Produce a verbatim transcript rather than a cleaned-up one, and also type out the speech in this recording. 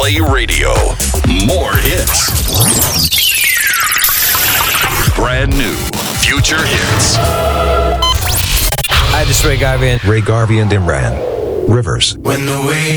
Play Radio. More hits. Brand new future hits. Hi, this is Ray Garvey. Ray Garvey and Imran Rivers. When the way